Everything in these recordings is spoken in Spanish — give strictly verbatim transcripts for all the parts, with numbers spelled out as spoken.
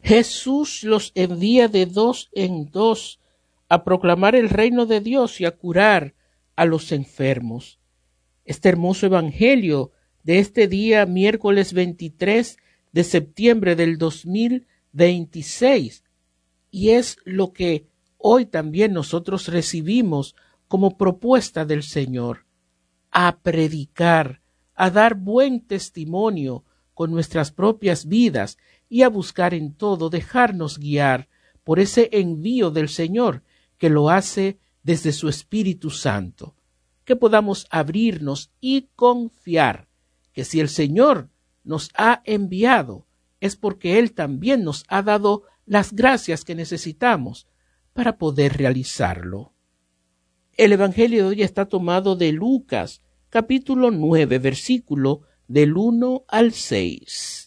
Jesús los envía de dos en dos a proclamar el reino de Dios y a curar a los enfermos. Este hermoso evangelio de este día, miércoles veintitrés de septiembre del dos mil veintiséis, y es lo que hoy también nosotros recibimos como propuesta del Señor, a predicar, a dar buen testimonio con nuestras propias vidas y a buscar en todo dejarnos guiar por ese envío del Señor que lo hace desde su Espíritu Santo. Que podamos abrirnos y confiar que si el Señor nos ha enviado es porque Él también nos ha dado las gracias que necesitamos para poder realizarlo. El Evangelio de hoy está tomado de Lucas, capítulo nueve, versículo del uno al seis.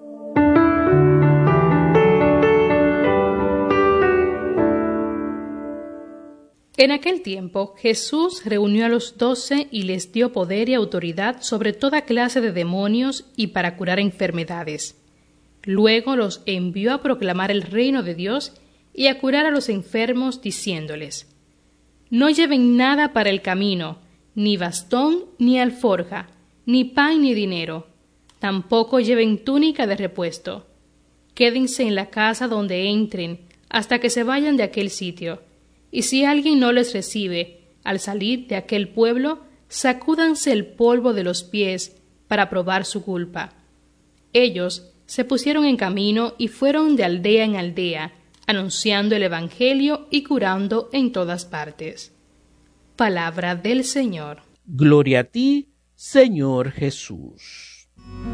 En aquel tiempo Jesús reunió a los doce y les dio poder y autoridad sobre toda clase de demonios y para curar enfermedades. Luego los envió a proclamar el reino de Dios y a curar a los enfermos, diciéndoles: No lleven nada para el camino, ni bastón ni alforja, ni pan ni dinero. Tampoco lleven túnica de repuesto. Quédense en la casa donde entren, hasta que se vayan de aquel sitio. Y si alguien no les recibe, al salir de aquel pueblo, sacúdanse el polvo de los pies para probar su culpa. Ellos se pusieron en camino y fueron de aldea en aldea, anunciando el Evangelio y curando en todas partes. Palabra del Señor. Gloria a ti, Señor Jesús.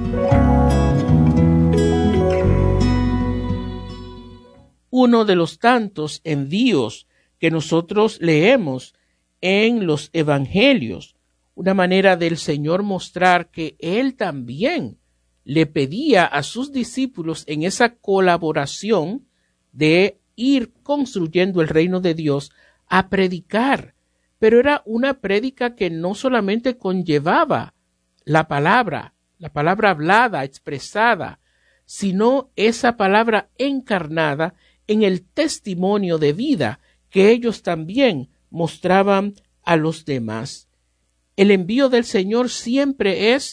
Uno de los tantos envíos que nosotros leemos en los evangelios, una manera del Señor mostrar que Él también le pedía a sus discípulos en esa colaboración de ir construyendo el reino de Dios a predicar, pero era una prédica que no solamente conllevaba la palabra, la palabra hablada, expresada, sino esa palabra encarnada en el testimonio de vida que ellos también mostraban a los demás. El envío del Señor siempre es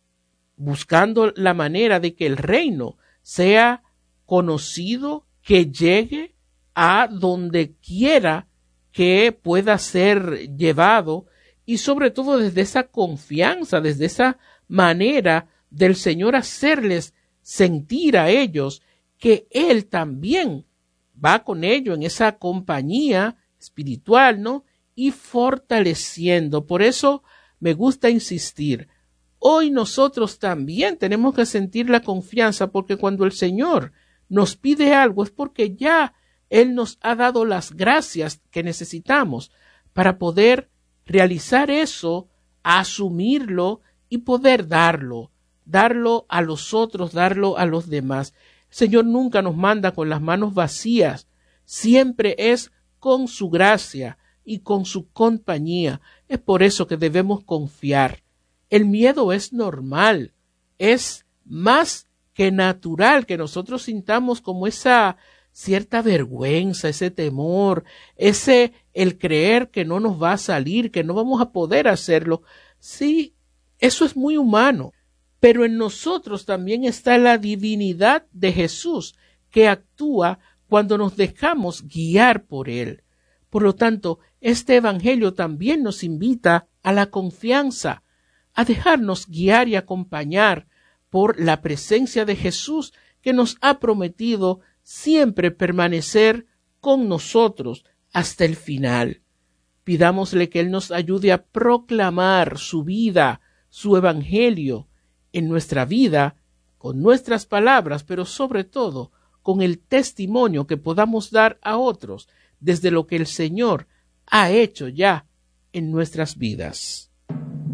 buscando la manera de que el reino sea conocido, que llegue a donde quiera que pueda ser llevado, y sobre todo desde esa confianza, desde esa manera del Señor hacerles sentir a ellos que Él también va con ellos en esa compañía espiritual, ¿no? Y fortaleciendo. Por eso me gusta insistir. Hoy nosotros también tenemos que sentir la confianza, porque cuando el Señor nos pide algo es porque ya Él nos ha dado las gracias que necesitamos para poder realizar eso, asumirlo y poder darlo, darlo a los otros, darlo a los demás. El Señor nunca nos manda con las manos vacías, siempre es con su gracia y con su compañía. Es por eso que debemos confiar. El miedo es normal, es más que natural que nosotros sintamos como esa cierta vergüenza, ese temor, ese el creer que no nos va a salir, que no vamos a poder hacerlo. Sí, eso es muy humano. Pero en nosotros también está la divinidad de Jesús, que actúa cuando nos dejamos guiar por Él. Por lo tanto, este evangelio también nos invita a la confianza, a dejarnos guiar y acompañar por la presencia de Jesús, que nos ha prometido siempre permanecer con nosotros hasta el final. Pidámosle que Él nos ayude a proclamar su vida, su evangelio, en nuestra vida, con nuestras palabras, pero sobre todo con el testimonio que podamos dar a otros desde lo que el Señor ha hecho ya en nuestras vidas.